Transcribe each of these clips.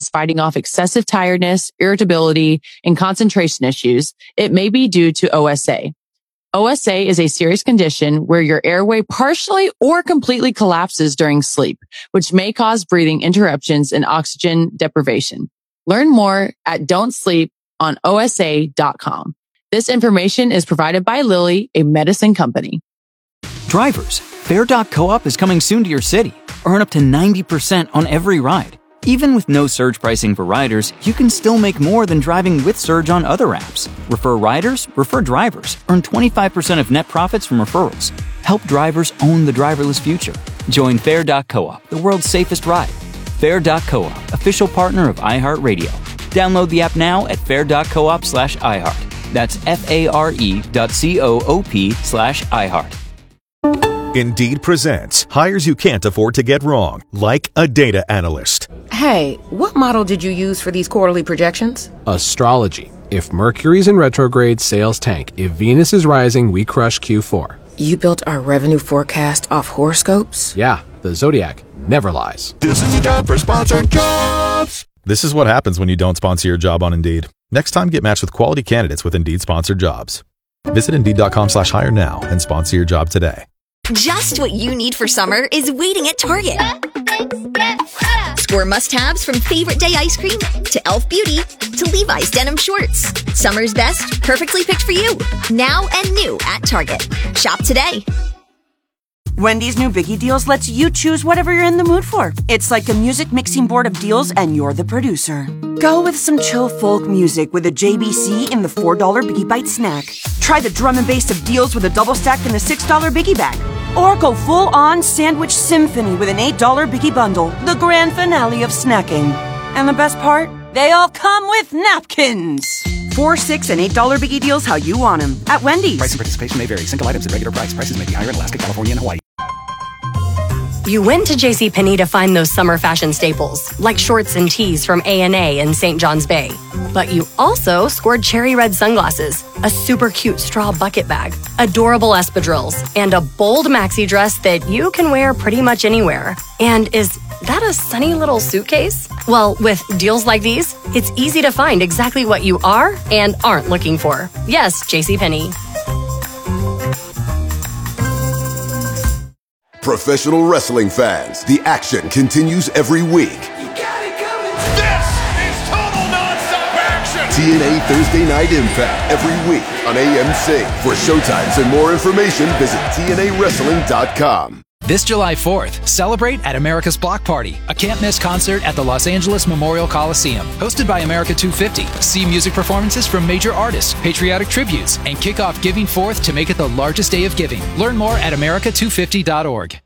is fighting off excessive tiredness, irritability, and concentration issues, it may be due to OSA. OSA is a serious condition where your airway partially or completely collapses during sleep, which may cause breathing interruptions and oxygen deprivation. Learn more at don'tsleeponosa.com. This information is provided by Lilly, a medicine company. Drivers, Fair.coop is coming soon to your city. Earn up to 90% on every ride. Even with no surge pricing for riders, you can still make more than driving with Surge on other apps. Refer riders, refer drivers. Earn 25% of net profits from referrals. Help drivers own the driverless future. Join Fair.coop, the world's safest ride. Fair.coop, official partner of iHeartRadio. Download the app now at fair.coop/iHeart. That's FARE.coop/iHeart. Indeed presents hires you can't afford to get wrong, like a data analyst. Hey, what model did you use for these quarterly projections? Astrology. If Mercury's in retrograde, sales tank. If Venus is rising, we crush Q4. You built our revenue forecast off horoscopes? Yeah, the Zodiac never lies. This is the job for sponsored jobs. This is what happens when you don't sponsor your job on Indeed. Next time, get matched with quality candidates with Indeed sponsored jobs. Visit Indeed.com/hire now and sponsor your job today. Just what you need for summer is waiting at Target. Score must-haves from favorite day ice cream to Elf Beauty to Levi's denim shorts. Summer's best, perfectly picked for you. Now and new at Target. Shop today. Wendy's new Biggie Deals lets you choose whatever you're in the mood for. It's like a music mixing board of deals and you're the producer. Go with some chill folk music with a JBC in the $4 Biggie Bite snack. Try the drum and bass of deals with a double stack in the $6 Biggie Bag. Or go full-on sandwich symphony with an $8 Biggie Bundle, the grand finale of snacking. And the best part? They all come with napkins. $4, $6, and $8 Biggie Deals how you want them at Wendy's. Price and participation may vary. Single items at regular price. Prices may be higher in Alaska, California, and Hawaii. You went to JCPenney to find those summer fashion staples, like shorts and tees from A&A in St. John's Bay. But you also scored cherry red sunglasses, a super cute straw bucket bag, adorable espadrilles, and a bold maxi dress that you can wear pretty much anywhere. And is that a sunny little suitcase? Well, with deals like these, it's easy to find exactly what you are and aren't looking for. Yes, JCPenney. Professional wrestling fans, the action continues every week. You got it coming. This is total nonstop action. TNA Thursday Night Impact every week on AMC. For showtimes and more information, visit TNAWrestling.com. This July 4th, celebrate at America's Block Party, a can't-miss concert at the Los Angeles Memorial Coliseum. Hosted by America 250. See music performances from major artists, patriotic tributes, and kick off Giving Forth to make it the largest day of giving. Learn more at America250.org.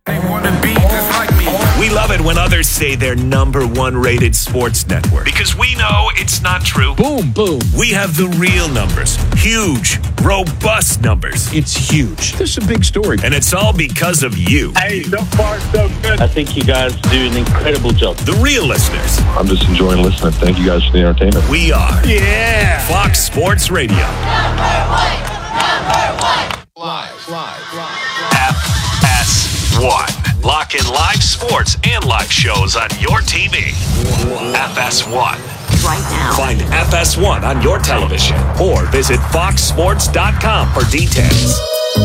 We love it when others say they're #1 rated sports network because we know it's not true. Boom, boom. We have the real numbers. Huge, robust numbers. It's huge. This is a big story. And it's all because of you. Hey, so far, so good. I think you guys do an incredible job. The real listeners. I'm just enjoying listening. Thank you guys for the entertainment. We are. Yeah. Fox Sports Radio. #1. Live. FS1. Lock in live sports and live shows on your TV. FS1. Right now. Find FS1 on your television or visit foxsports.com for details.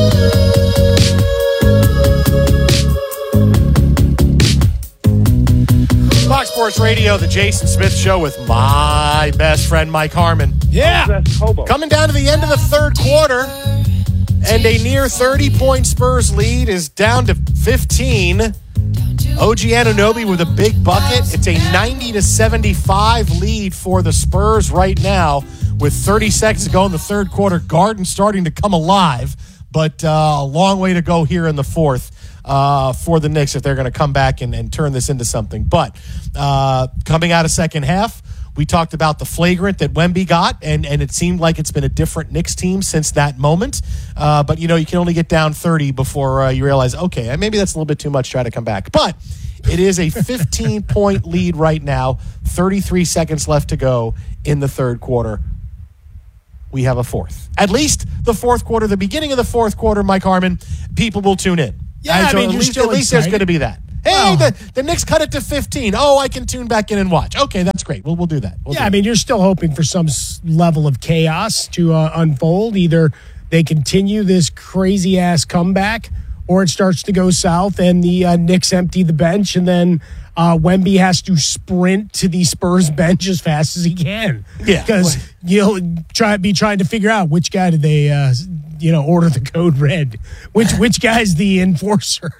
Fox Sports Radio, the Jason Smith Show with my best friend, Mike Harmon. Yeah. Coming down to the end of the third quarter, and a near 30-point Spurs lead is down to 15. OG Anunoby with a big bucket. It's a 90-75 lead for the Spurs right now with 30 seconds to go in the third quarter. Garden starting to come alive, but a long way to go here in the fourth for the Knicks if they're going to come back and turn this into something. But coming out of second half, we talked about the flagrant that Wemby got, and it seemed like it's been a different Knicks team since that moment. But, you can only get down 30 before you realize, okay, maybe that's a little bit too much to try to come back. But it is a 15-point lead right now, 33 seconds left to go in the third quarter. We have a fourth. At least the fourth quarter, the beginning of the fourth quarter, Mike Harmon, people will tune in. Yeah, at least there's going to be that. Hey, the Knicks cut it to 15. Oh, I can tune back in and watch. Okay, that's great. We'll do that. I mean, you're still hoping for some level of chaos to unfold. Either they continue this crazy-ass comeback or it starts to go south and the Knicks empty the bench and then Wemby has to sprint to the Spurs bench as fast as he can. Yeah. Because you'll be trying to figure out which guy did they order the code red. Which guy's the enforcer?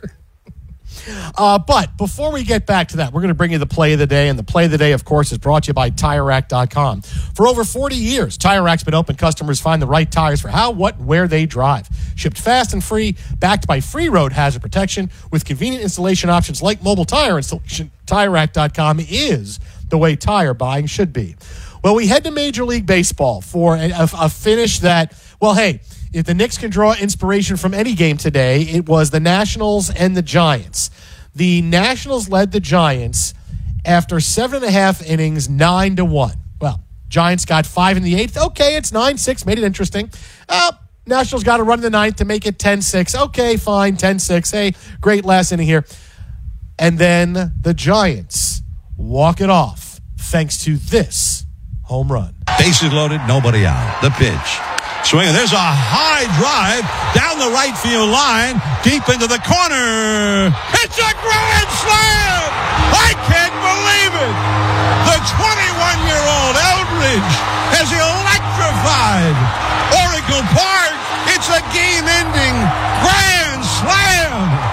But before we get back to that, we're going to bring you the play of the day. And the play of the day, of course, is brought to you by TireRack.com. For over 40 years, TireRack's been helping customers find the right tires for how, what, and where they drive. Shipped fast and free, backed by free road hazard protection with convenient installation options like mobile tire installation. TireRack.com is the way tire buying should be. Well, we head to Major League Baseball for a finish that, well, hey, if the Knicks can draw inspiration from any game today, it was the Nationals and the Giants. The Nationals led the Giants after 7.5 innings, 9-1. Well, Giants got 5 in the 8th. Okay, it's 9-6, made it interesting. Nationals got a run in the 9th to make it 10-6. Okay, fine, 10-6. Hey, great last inning here. And then the Giants walk it off thanks to this home run. Bases loaded, nobody out. The pitch. Swinging. There's a high drive down the right field line, deep into the corner. It's a grand slam! I can't believe it! The 21-year-old Eldridge has electrified Oracle Park. It's a game-ending grand slam!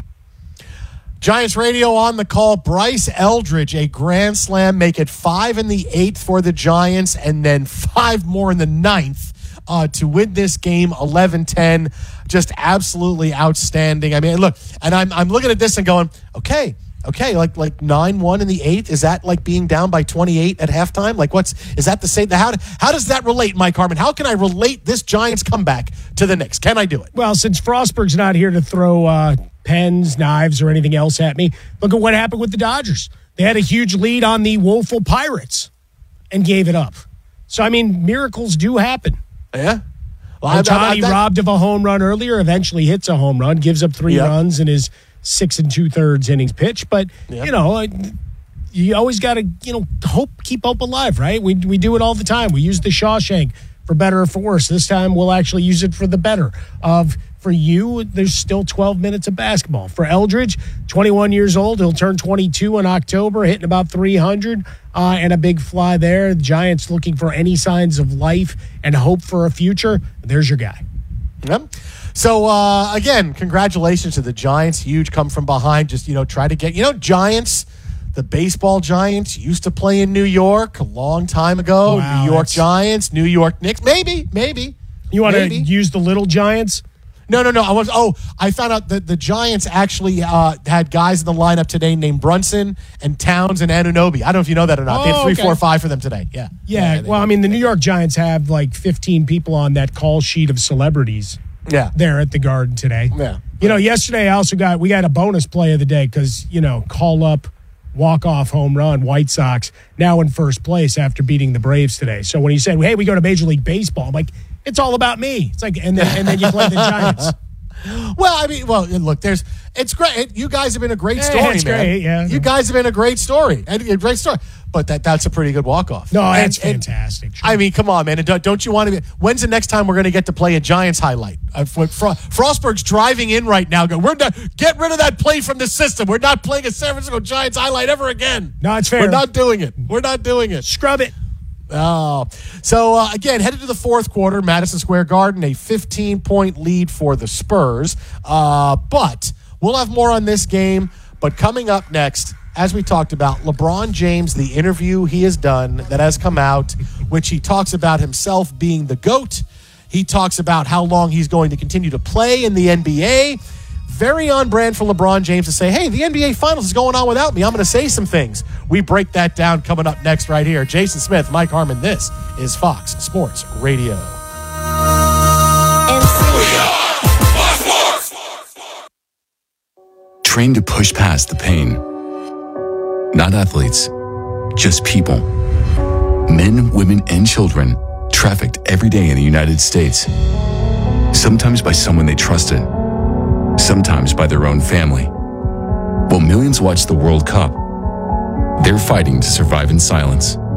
Giants radio on the call. Bryce Eldridge, a grand slam, make it 5 in the 8th for the Giants, and then 5 more in the 9th. To win this game 11-10, just absolutely outstanding. I mean, look, and I'm looking at this and going, okay, like 9-1 in the 8th. Is that like being down by 28 at halftime? Like, is that the same? How does that relate, Mike Harmon? How can I relate this Giants comeback to the Knicks? Can I do it? Well, since Frostberg's not here to throw pens, knives, or anything else at me, look at what happened with the Dodgers. They had a huge lead on the woeful Pirates and gave it up. So, I mean, miracles do happen. Yeah. Well, Ohtani robbed of a home run earlier, eventually hits a home run, gives up 3 runs in his 6 2/3 innings pitch. But, you always got to, keep hope alive, right? We do it all the time. We use the Shawshank for better or for worse. This time we'll actually use it for the better of. For you, there's still 12 minutes of basketball. For Eldridge, 21 years old, he'll turn 22 in October, hitting about 300 and a big fly there. The Giants looking for any signs of life and hope for a future. There's your guy. Yep. So, again, congratulations to the Giants. Huge come from behind. Just, try to get, Giants, the baseball Giants used to play in New York a long time ago. Wow, New York Giants, New York Knicks. Maybe. You want to use the little Giants? No. I found out that the Giants actually had guys in the lineup today named Brunson and Towns and Anunoby. I don't know if you know that or not. They had 3, 4, 5 for them today. Yeah. Yeah. Well, I mean, the New York Giants have like 15 people on that call sheet of celebrities. Yeah. There at the Garden today. Yeah. Yesterday we got a bonus play of the day because, call up, walk-off home run, White Sox, now in first place after beating the Braves today. So when he said, hey, we go to Major League Baseball, I'm like, it's all about me. It's like, and then you play the Giants. Look, it's great. You guys have been a great story, it's man. Great, yeah. You guys have been a great story. But that's a pretty good walk-off. No, that's fantastic. Sure. I mean, come on, man. And don't you want to be... When's the next time we're going to get to play a Giants highlight? Frostberg's driving in right now. Get rid of that play from the system. We're not playing a San Francisco Giants highlight ever again. No, it's fair. We're not doing it. Scrub it. Oh, so again, headed to the fourth quarter, Madison Square Garden, a 15-point lead for the Spurs. But we'll have more on this game. But coming up next, as we talked about, LeBron James, the interview he has done that has come out, which he talks about himself being the GOAT. He talks about how long he's going to continue to play in the NBA. Very on brand for LeBron James to say, hey, the NBA Finals is going on without me. I'm going to say some things. We break that down coming up next right here. Jason Smith, Mike Harmon, this is Fox Sports Radio. Trained to push past the pain. Not athletes, just people. Men, women, and children trafficked every day in the United States. Sometimes by someone they trusted. Sometimes by their own family. While millions watch the World Cup, they're fighting to survive in silence.